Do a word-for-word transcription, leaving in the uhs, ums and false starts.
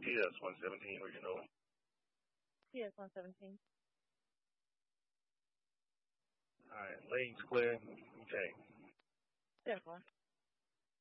P S one seventeen, or you know. P S one seventeen. All right, lanes clear. Okay. ten four.